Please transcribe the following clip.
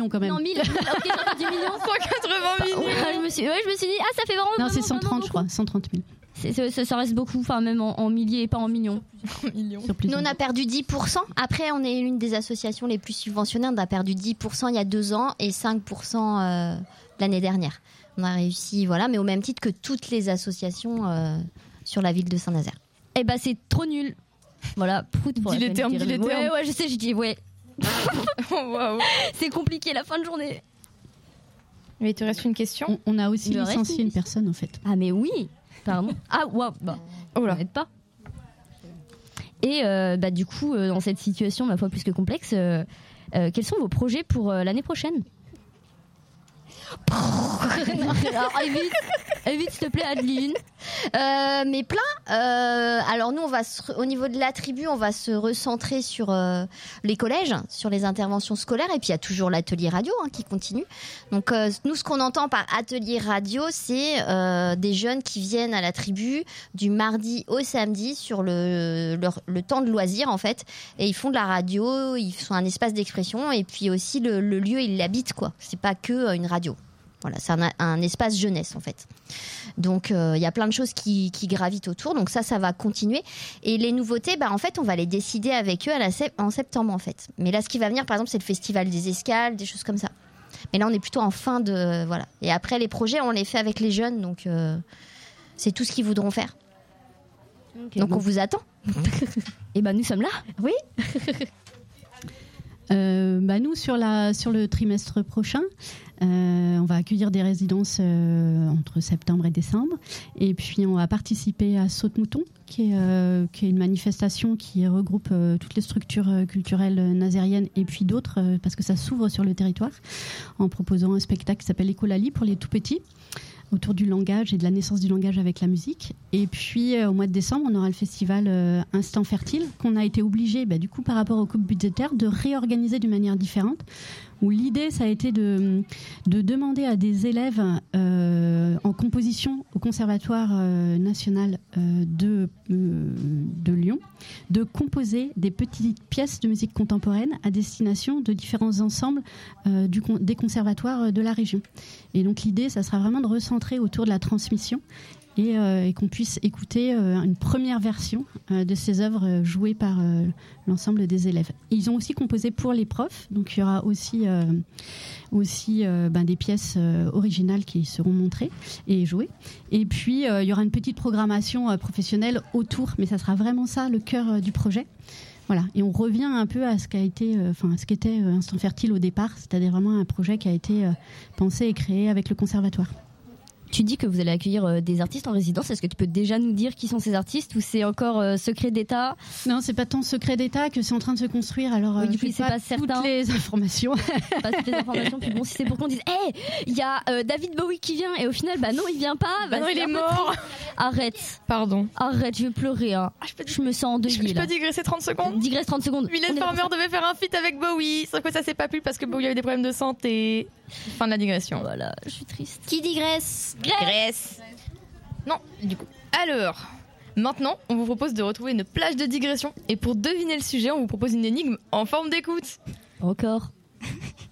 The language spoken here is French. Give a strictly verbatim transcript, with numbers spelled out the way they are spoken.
millions quand même. Non, mille. Ok, j'aurais dit millions. cent quatre-vingts millions. Ouais, je me suis, ouais, je me suis dit, ah, ça fait vraiment. Non, vraiment, c'est cent trente, vraiment je crois. cent trente mille. C'est, c'est, ça, ça reste beaucoup, enfin, même en, en milliers et pas en millions. millions. Nous, on a perdu dix pour cent. Après, on est l'une des associations les plus subventionnées. On a perdu dix pour cent il y a deux ans et cinq pour cent euh, l'année dernière. On a réussi, voilà, mais au même titre que toutes les associations euh, sur la ville de Saint-Nazaire. Eh bah, c'est trop nul. Voilà, prout pour Dis la les termes, dis les Ouais, termes. ouais, je sais, j'ai dit, ouais. Waouh. C'est compliqué la fin de journée. Mais il te reste une question. On, on a aussi Il me reste licencié une une personne en fait. Ah, mais oui. Pardon. Ah, waouh. Bah, Oh là. n'aide pas. Et euh, bah, du coup, euh, dans cette situation, ma foi, plus que complexe, euh, euh, quels sont vos projets pour euh, l'année prochaine? Alors, évite, évite, s'il te plaît, Adeline. Euh, mais plein. Euh, alors nous, on va se, au niveau de la tribu, on va se recentrer sur euh, les collèges, sur les interventions scolaires. Et puis il y a toujours l'atelier radio hein, qui continue. Donc euh, nous, ce qu'on entend par atelier radio, c'est euh, des jeunes qui viennent à la tribu du mardi au samedi sur le, leur, le temps de loisir en fait. Et ils font de la radio, ils font un espace d'expression. Et puis aussi le, le lieu, ils l'habitent quoi. C'est pas que euh, une radio. Voilà, c'est un, un espace jeunesse en fait. Donc il euh, y a plein de choses qui, qui gravitent autour. Donc ça, ça va continuer. Et les nouveautés, bah, en fait, on va les décider avec eux à la sep- en septembre en fait. Mais là, ce qui va venir, par exemple, c'est le festival des escales, des choses comme ça. Mais là, on est plutôt en fin de voilà. Et après, les projets, on les fait avec les jeunes. Donc euh, c'est tout ce qu'ils voudront faire. Okay, donc bon. on vous attend. Et ben nous sommes là. Oui. Euh, bah nous, sur, la, sur le trimestre prochain, euh, on va accueillir des résidences euh, entre septembre et décembre. Et puis, on va participer à Saute-Mouton, qui est, euh, qui est une manifestation qui regroupe euh, toutes les structures euh, culturelles nazériennes et puis d'autres, euh, parce que ça s'ouvre sur le territoire, en proposant un spectacle qui s'appelle Écolali pour les tout-petits, autour du langage et de la naissance du langage avec la musique. Et puis euh, au mois de décembre, on aura le festival euh, Instant Fertile, qu'on a été obligé, bah, du coup par rapport aux coupes budgétaires, de réorganiser d'une manière différente, où l'idée ça a été de, de demander à des élèves euh, en composition au Conservatoire euh, national euh, de, euh, de Lyon de composer des petites pièces de musique contemporaine à destination de différents ensembles euh, du, des conservatoires de la région. Et donc l'idée, ça sera vraiment de recentrer autour de la transmission et, euh, et qu'on puisse écouter euh, une première version euh, de ces œuvres euh, jouées par euh, l'ensemble des élèves. Et ils ont aussi composé pour les profs, donc il y aura aussi, euh, aussi euh, ben, des pièces euh, originales qui seront montrées et jouées. Et puis euh, il y aura une petite programmation euh, professionnelle autour, mais ça sera vraiment ça le cœur euh, du projet. Voilà, et on revient un peu à ce qu'a été, enfin euh, à ce qu'était euh, Instant Fertile au départ, c'est-à-dire vraiment un projet qui a été euh, pensé et créé avec le conservatoire. Tu dis que vous allez accueillir euh, des artistes en résidence. Est-ce que tu peux déjà nous dire qui sont ces artistes ou c'est encore euh, secret d'État? Non, c'est pas tant secret d'État que c'est en train de se construire. Alors, oui, du euh, coup, je c'est pas, pas toutes certain. les informations. Pas toutes les informations. Puis bon, si c'est pour qu'on dise, hé, hey, il y a euh, David Bowie qui vient et au final, bah non, il vient pas. Bah non, il est mort. Arrête. Pardon. Arrête, je vais pleurer. Hein. Ah, je, peux je me sens endeuillée je, je là. peux digresser trente secondes? Digresse trente secondes. Mylène Farmer devait faire un feat avec Bowie, sauf que ça s'est pas pu parce que Bowie avait des problèmes de santé. Fin de la digression. Voilà, je suis triste. Qui digresse? Grèce. Non, du coup. Alors, maintenant, on vous propose de retrouver une plage de digression. Et pour deviner le sujet, on vous propose une énigme en forme d'écoute. Encore.